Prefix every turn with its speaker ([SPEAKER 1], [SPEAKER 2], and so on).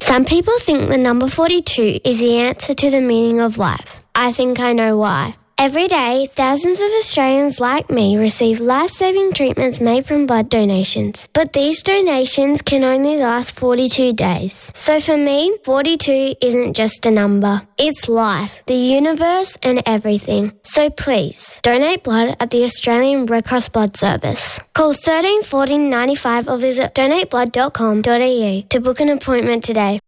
[SPEAKER 1] Some people think the number 42 is the answer to the meaning of life. I think I know why. Every day, thousands of Australians like me receive life-saving treatments made from blood donations. But these donations can only last 42 days. So for me, 42 isn't just a number. It's life, the universe and everything. So please, donate blood at the Australian Red Cross Blood Service. Call 13 14 95 or visit donateblood.com.au to book an appointment today.